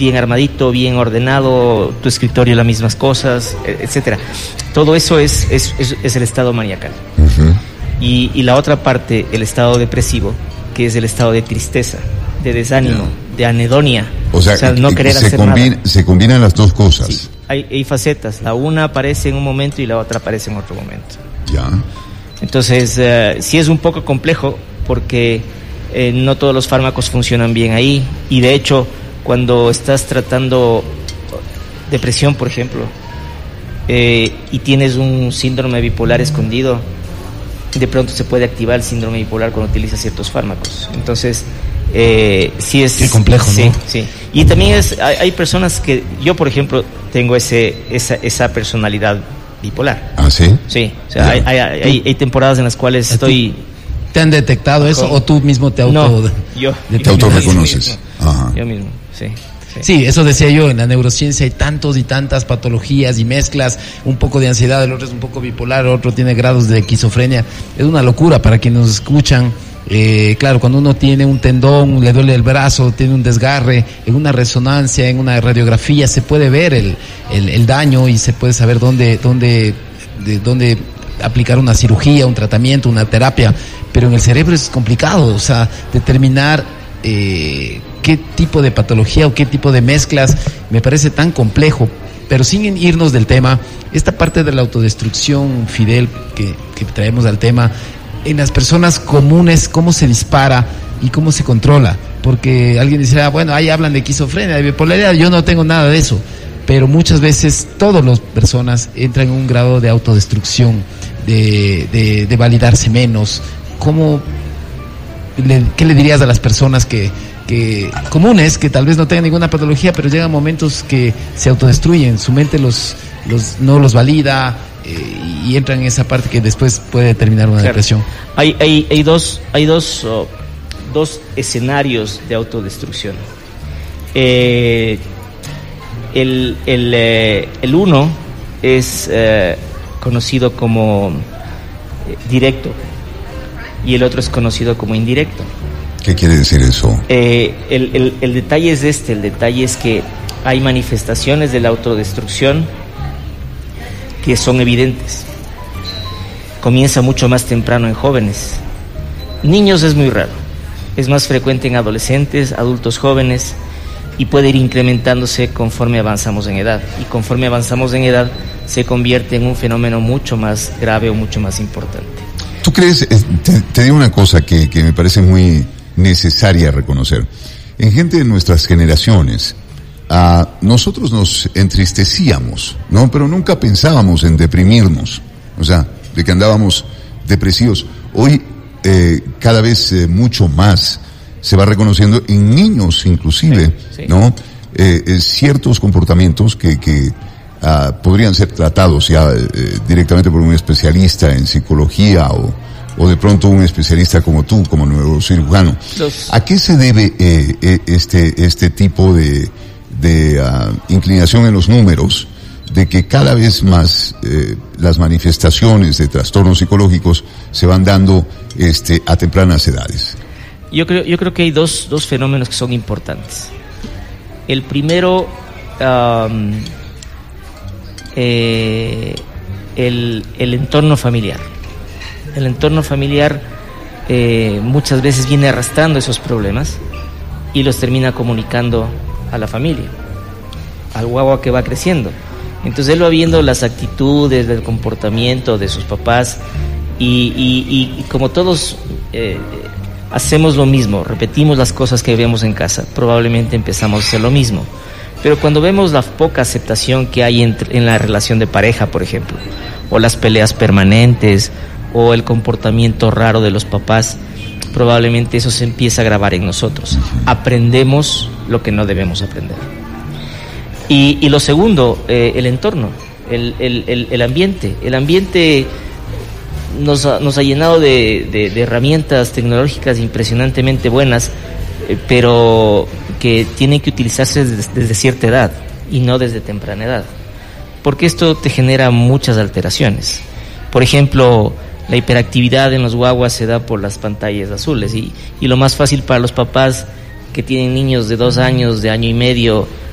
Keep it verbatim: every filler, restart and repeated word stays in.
bien armadito, bien ordenado, tu escritorio las mismas cosas, etcétera. Todo eso es, es, es, es el estado maníaco. Uh-huh. Y, y la otra parte, el estado depresivo, que es el estado de tristeza, de desánimo, yeah. de anedonia. O sea, o sea no querer se, hacer combina, nada. Se combinan las dos cosas. Sí, hay, hay facetas. La una aparece en un momento y la otra aparece en otro momento. Ya. Entonces, uh, sí es un poco complejo porque eh, no todos los fármacos funcionan bien ahí. Y de hecho, cuando estás tratando depresión, por ejemplo, eh, y tienes un síndrome bipolar escondido, de pronto se puede activar el síndrome bipolar cuando utilizas ciertos fármacos. Entonces, eh, sí es... Qué complejo, sí, ¿no? Sí, y también es, hay, hay personas que... Yo, por ejemplo, tengo ese esa, esa personalidad bipolar. ¿Ah, sí? Sí, o sea, hay, hay, hay, hay temporadas en las cuales estoy... ¿Te han detectado eso con... o tú mismo te auto... No, yo. ¿Te autorreconoces? Ajá. Yo mismo, sí. Sí. sí, eso decía yo, en la neurociencia hay tantos y tantas patologías y mezclas, un poco de ansiedad, el otro es un poco bipolar, el otro tiene grados de esquizofrenia, es una locura para quienes nos escuchan. Eh, claro, cuando uno tiene un tendón, le duele el brazo, tiene un desgarre, en una resonancia, en una radiografía se puede ver el, el, el daño y se puede saber dónde, dónde, de, dónde aplicar una cirugía, un tratamiento, una terapia, pero en el cerebro es complicado, o sea, determinar eh, qué tipo de patología o qué tipo de mezclas me parece tan complejo. Pero sin irnos del tema, esta parte de la autodestrucción, Fidel, que, que traemos al tema, en las personas comunes, ¿cómo se dispara y cómo se controla? Porque alguien dice, ah, bueno, ahí hablan de esquizofrenia, de bipolaridad, yo no tengo nada de eso. Pero muchas veces todas las personas entran en un grado de autodestrucción, de, de, de validarse menos. ¿Cómo, le, qué le dirías a las personas que, que comunes, que tal vez no tengan ninguna patología, pero llegan momentos que se autodestruyen, su mente los, los no los valida eh, y entran en esa parte que después puede determinar una claro. depresión? Hay, hay, hay dos, hay dos, oh, dos escenarios de autodestrucción. Eh, el, el, eh, el uno es eh, conocido como eh, directo y el otro es conocido como indirecto. ¿Qué quiere decir eso? Eh, el, el, el detalle es este, el detalle es que hay manifestaciones de la autodestrucción que son evidentes. Comienza mucho más temprano en jóvenes. Niños es muy raro, es más frecuente en adolescentes, adultos jóvenes, y puede ir incrementándose conforme avanzamos en edad. Y conforme avanzamos en edad, se convierte en un fenómeno mucho más grave o mucho más importante. ¿Tú crees? Te, te digo una cosa que, que me parece muy necesaria reconocer. En gente de nuestras generaciones, uh, nosotros nos entristecíamos, ¿no? Pero nunca pensábamos en deprimirnos, o sea, de que andábamos depresivos. Hoy, eh, cada vez eh, mucho más se va reconociendo en niños inclusive, sí, sí. ¿no? Eh, eh, ciertos comportamientos que, que uh, podrían ser tratados ya eh, directamente por un especialista en psicología o, o de pronto un especialista como tú, como neurocirujano. Los... ¿A qué se debe eh, eh, este este tipo de, de uh, inclinación en los números de que cada vez más eh, las manifestaciones de trastornos psicológicos se van dando este a tempranas edades? Yo creo, yo creo que hay dos, dos fenómenos que son importantes. El primero, um, eh, el, el entorno familiar. El entorno familiar eh, muchas veces viene arrastrando esos problemas y los termina comunicando a la familia, al guagua que va creciendo. Entonces él va viendo las actitudes, el comportamiento de sus papás y, y, y, y como todos... Eh, hacemos lo mismo, repetimos las cosas que vemos en casa, probablemente empezamos a hacer lo mismo. Pero cuando vemos la poca aceptación que hay entre, en la relación de pareja, por ejemplo, o las peleas permanentes, o el comportamiento raro de los papás, probablemente eso se empieza a grabar en nosotros. Aprendemos lo que no debemos aprender. Y, y lo segundo, eh, el entorno, el, el, el, el ambiente. El ambiente... Nos ha, nos ha llenado de, de, de herramientas tecnológicas impresionantemente buenas, eh, pero que tienen que utilizarse desde, desde cierta edad y no desde temprana edad, porque esto te genera muchas alteraciones. Por ejemplo, la hiperactividad en los guaguas se da por las pantallas azules y, y lo más fácil para los papás que tienen niños de dos años, de año y medio,